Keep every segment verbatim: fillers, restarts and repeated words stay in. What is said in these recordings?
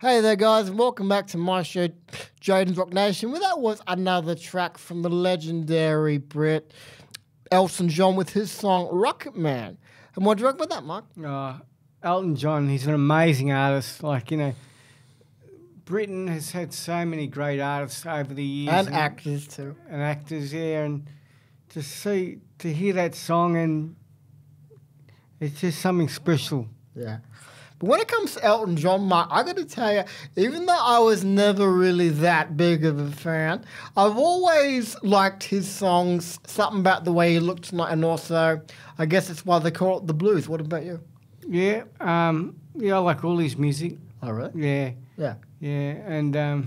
Hey there, guys, and welcome back to my show, Jaden's Rock Nation. Well, that was another track from the legendary Brit Elton John with his song Rocket Man. And what do you reckon about that, Mark? Uh, Elton John, he's an amazing artist. Like, you know, Britain has had so many great artists over the years. And, and actors, too. And actors, yeah. And to see, to hear that song, and it's just something special. Yeah. But when it comes to Elton John, Mark, I got to tell you, even though I was never really that big of a fan, I've always liked his songs, something about the way he looked tonight, and also, I guess it's why they call it the blues. What about you? Yeah, um, yeah, I like all his music. Oh, really? Yeah. Yeah. Yeah, and um,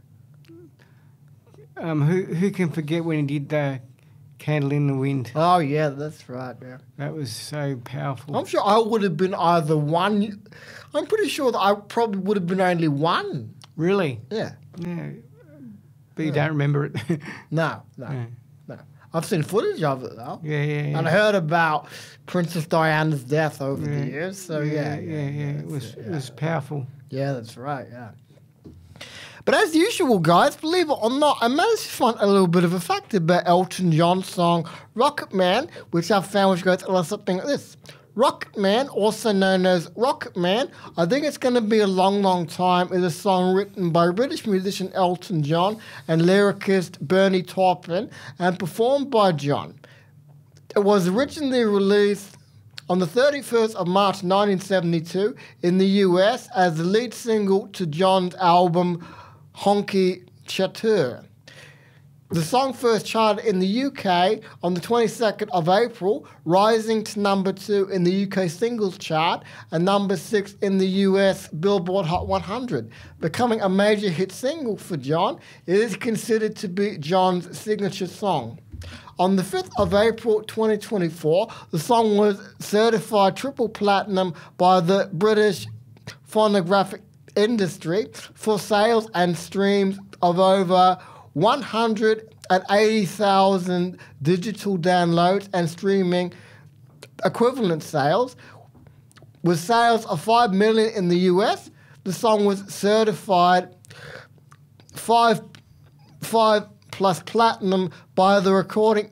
um, who who can forget when he did the Candle in the Wind? Oh, yeah, that's right, yeah. That was so powerful. I'm sure I would have been either one. I'm pretty sure that I probably would have been only one. Really? Yeah. Yeah. But you yeah. don't remember it? No, no, yeah. no. I've seen footage of it, though. Yeah, yeah, yeah. And I heard about Princess Diana's death over yeah. the years, so yeah. Yeah, yeah, yeah. yeah. It, was, it, yeah. it was powerful. Yeah, that's right, yeah. But as usual, guys, believe it or not, I managed to find a little bit of a fact about Elton John's song Rocket Man, which I found which goes a little something like this. Rocket Man, also known as Rocket Man, I think it's going to be a long, long time, is a song written by British musician Elton John and lyricist Bernie Taupin and performed by John. It was originally released on the thirty-first of March nineteen seventy-two in the U S as the lead single to John's album Honky Chateau. The song first charted in the U K on the twenty-second of April, rising to number two in the U K singles chart and number six in the U S Billboard Hot one hundred. Becoming a major hit single for John, it is considered to be John's signature song. On the fifth of April twenty twenty-four, the song was certified triple platinum by the British phonographic industry for sales and streams of over one hundred eighty thousand digital downloads and streaming equivalent sales. With sales of five million in the U S, the song was certified five, five plus platinum by the Recording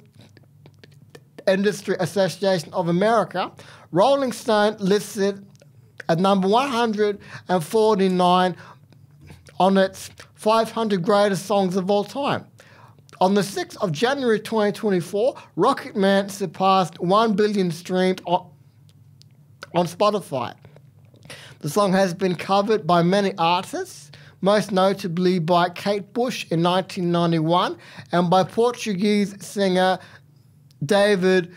Industry Association of America. Rolling Stone listed at number one hundred forty-nine on its five hundred greatest songs of all time. On the sixth of January twenty twenty-four, Rocket Man surpassed one billion streams on, on Spotify. The song has been covered by many artists, most notably by Kate Bush in nineteen ninety-one and by Portuguese singer David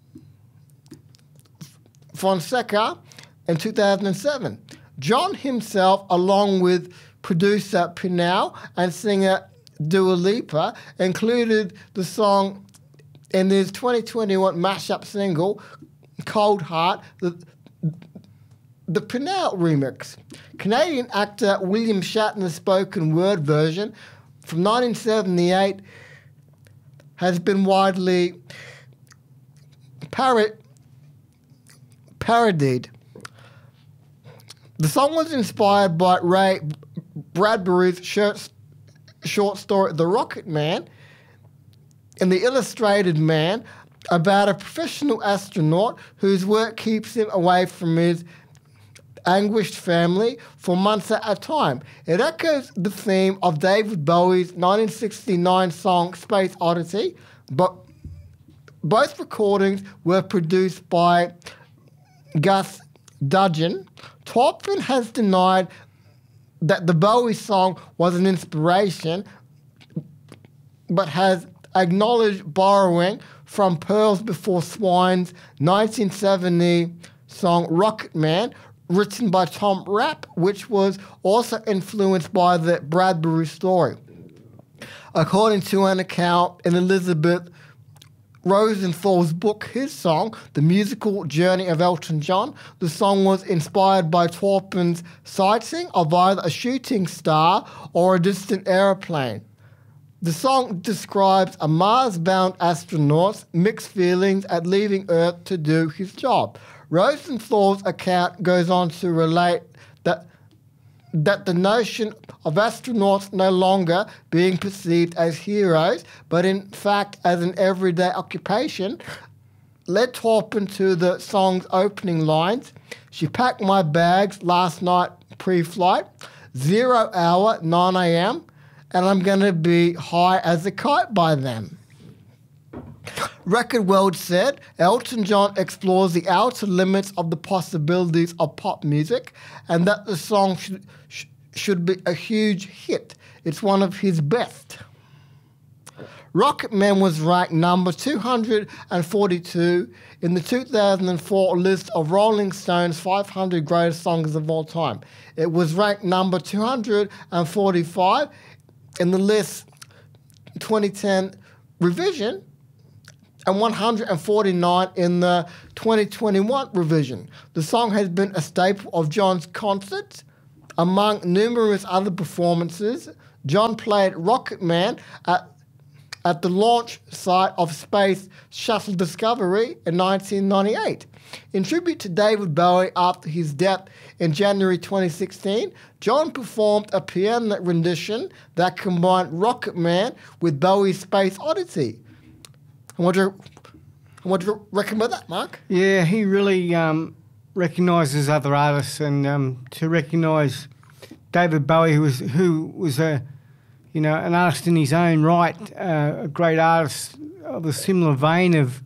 Fonseca in two thousand seven. John himself, along with producer Pinal and singer Dua Lipa, included the song in his twenty twenty-one mashup single, Cold Heart, the, the Pinal remix. Canadian actor William Shatner's spoken word version from nineteen seventy-eight has been widely parod- parodied. The song was inspired by Ray Bradbury's short, short story The Rocket Man and The Illustrated Man, about a professional astronaut whose work keeps him away from his anguished family for months at a time. It echoes the theme of David Bowie's nineteen sixty-nine song Space Oddity, but both recordings were produced by Gus Dudgeon. Taupin has denied that the Bowie song was an inspiration, but has acknowledged borrowing from Pearls Before Swine's nineteen seventy song Rocket Man, written by Tom Rapp, which was also influenced by the Bradbury story. According to an account in Elizabeth Rosenthal's book, his song, The Musical Journey of Elton John, the song was inspired by Taupin's sighting of either a shooting star or a distant aeroplane. The song describes a Mars-bound astronaut's mixed feelings at leaving Earth to do his job. Rosenthal's account goes on to relate that that the notion of astronauts no longer being perceived as heroes, but in fact as an everyday occupation, led Taupin to the song's opening lines. She packed my bags last night pre-flight, zero hour, nine a.m., and I'm going to be high as a kite by then. Record World said Elton John explores the outer limits of the possibilities of pop music and that the song should, sh- should be a huge hit. It's one of his best. Rocket Man was ranked number two hundred forty-two in the two thousand four list of Rolling Stone's five hundred greatest songs of all time. It was ranked number two hundred forty-five in the list twenty ten revision and one hundred forty-nine in the twenty twenty-one revision. The song has been a staple of John's concerts. Among numerous other performances, John played Rocket Man at at the launch site of Space Shuttle Discovery in nineteen ninety-eight. In tribute to David Bowie after his death in January twenty sixteen, John performed a piano rendition that combined Rocket Man with Bowie's Space Odyssey. And what do you, what do you reckon about that, Mark? Yeah, he really um, recognises other artists, and um, to recognise David Bowie, who was who was a you know, an artist in his own right, uh, a great artist of a similar vein of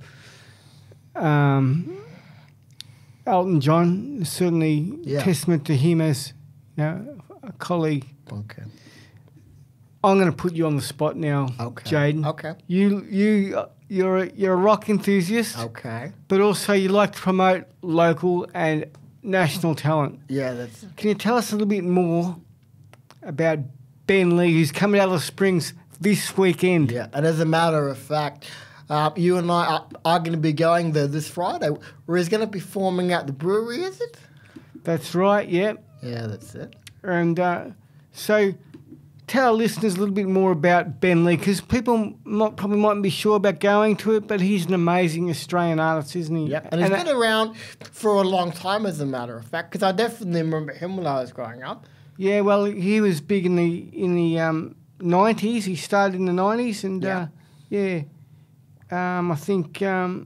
um, Elton John, certainly Yeah. testament to him as you know, a colleague. Okay. I'm going to put you on the spot now, Okay. Jaden. Okay. You you you're a, you're a rock enthusiast, Okay. but also you like to promote local and national talent. Yeah, that's... Can you tell us a little bit more about Ben Lee, who's coming out of the Springs this weekend? Yeah, and as a matter of fact, uh, you and I are, are going to be going there this Friday, where he's going to be performing at the brewery, is it? That's right, yeah. Yeah, that's it. And uh, so tell our listeners a little bit more about Ben Lee, because people might, probably mightn't be sure about going to it, but he's an amazing Australian artist, isn't he? Yep, and he's and been around for a long time, as a matter of fact, because I definitely remember him when I was growing up. Yeah, well, he was big in the in the um, nineties. He started in the nineties, and Yeah. uh, yeah, um, I think um,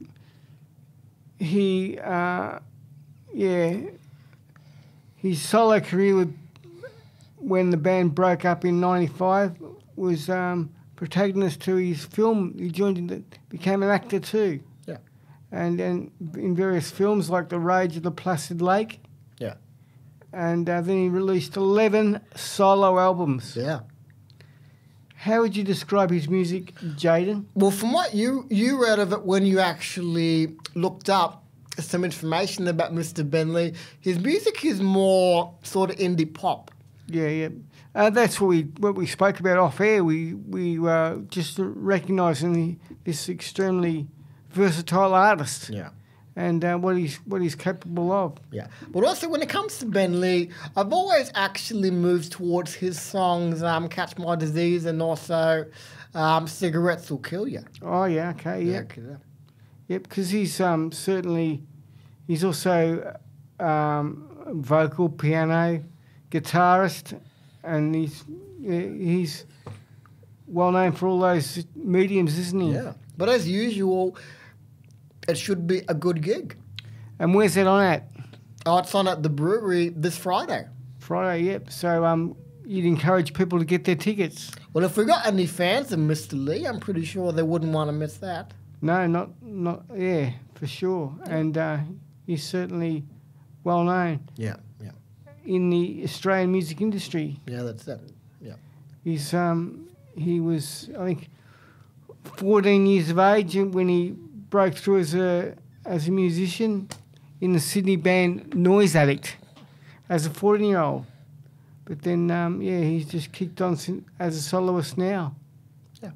he, uh, yeah, his solo career with, when the band broke up in ninety-five was um, protagonist to his film. He joined in the, became an actor too. Yeah. And then in various films like The Rage of the Placid Lake. Yeah. And uh, then he released eleven solo albums. Yeah. How would you describe his music, Jaden? Well, from what you, you read of it when you actually looked up some information about Mister Ben Lee, his music is more sort of indie pop. Yeah, yeah. Uh, that's what we what we spoke about off air. We we uh, just recognising this extremely versatile artist. Yeah. And uh, what he's what he's capable of. Yeah. But also when it comes to Ben Lee, I've always actually moved towards his songs, um, Catch My Disease and also um, Cigarettes Will Kill You. Oh yeah, okay, yeah, okay, yeah. yep. Because he's um, certainly he's also um, vocal, piano, guitarist, and he's yeah, he's well known for all those mediums, isn't he? Yeah. But as usual, it should be a good gig. And where's that on at? Oh, it's on at the brewery this Friday. Friday, yep. So um, you'd encourage people to get their tickets. Well, if we got any fans of Mister Lee, I'm pretty sure they wouldn't want to miss that. No, not not yeah, for sure. And uh, he's certainly well known Yeah, yeah. in the Australian music industry. Yeah, that's it. Yeah. He's um he was I think fourteen years of age when he broke through as a as a musician in the Sydney band Noise Addict as a fourteen year old. But then um, yeah, he's just kicked on sin- as a soloist now. Yeah.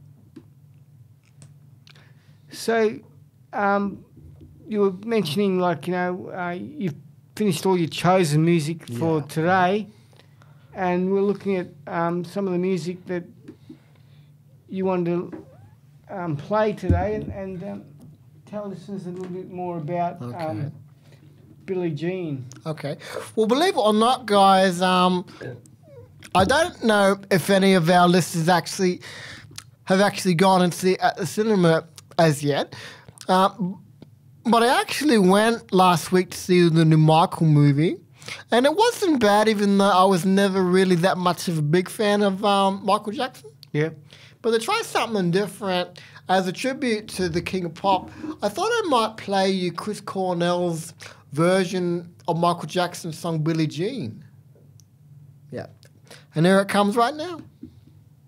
So um, you were mentioning like you know uh, you've finished all your chosen music for Yeah. today, and we're looking at um, some of the music that you wanted to um, play today, and, and um, tell listeners a little bit more about Okay. um, Billie Jean. Okay. Well, believe it or not, guys, um, I don't know if any of our listeners actually have actually gone and see it at the cinema as yet. Uh, but I actually went last week to see the new Michael movie. And it wasn't bad, even though I was never really that much of a big fan of um, Michael Jackson. Yeah. But they tried something different as a tribute to the King of Pop. I thought I might play you Chris Cornell's version of Michael Jackson's song Billie Jean. Yeah. And here it comes right now.